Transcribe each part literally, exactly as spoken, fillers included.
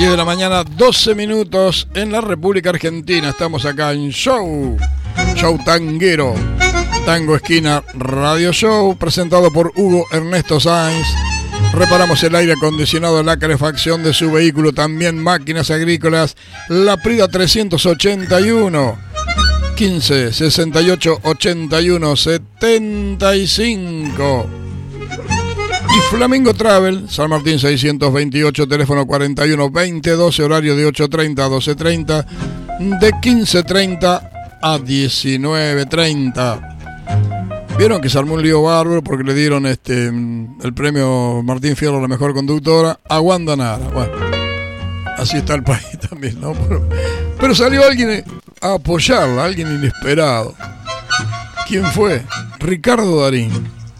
diez de la mañana, doce minutos en la República Argentina. Estamos acá en Show, Show Tanguero, Tango Esquina Radio Show, presentado por Hugo Ernesto Sáenz. Reparamos el aire acondicionado, la calefacción de su vehículo, también máquinas agrícolas. La Prida trescientos ochenta y uno, quince, sesenta y ocho, ochenta y uno, setenta y cinco. Y Flamingo Travel, San Martín seiscientos veintiocho, teléfono cuarenta y uno, veinte, doce, horario de ocho treinta a doce treinta, de quince treinta a diecinueve treinta. Vieron que se armó un lío bárbaro porque le dieron este el premio Martín Fierro a la mejor conductora a Wanda Nara. Bueno, así está el país también, ¿no? Pero, pero salió alguien a apoyarla, alguien inesperado. ¿Quién fue? Ricardo Darín.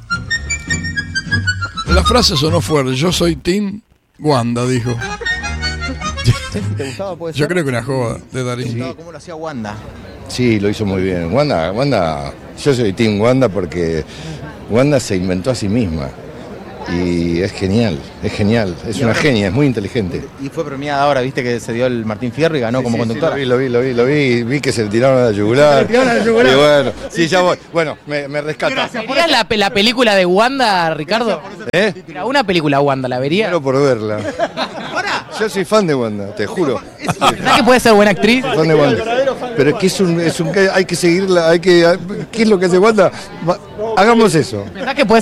La frase sonó fuerte. Yo soy Team Wanda, dijo. ¿Te gustaba, puede ser? Yo creo que una joda de Darín. ¿Te gustaba cómo lo hacía Wanda? Sí, lo hizo muy bien. Wanda, Wanda, yo soy Team Wanda porque Wanda se inventó a sí misma. Y es genial, es genial, es una genia, es muy inteligente. Y fue premiada ahora, viste que se dio el Martín Fierro y ganó Sí, como sí, conductora. Sí, lo vi, lo vi, lo vi, lo vi, vi que se le tiraron a la yugular. Se le tiraron a la yugular. Y bueno, sí, ya voy. Bueno, me, me rescata. ¿Verías la, la película de Wanda, Ricardo? ¿Eh? Una película Wanda, ¿la verías? Quiero por verla. Yo soy fan de Wanda, te juro. ¿Verdad que puede ser buena actriz? Fan de Wanda. Pero es que es un, es un, hay que seguirla, hay que, ¿qué es lo que hace Wanda? Hagamos eso. ¿Verdad que puede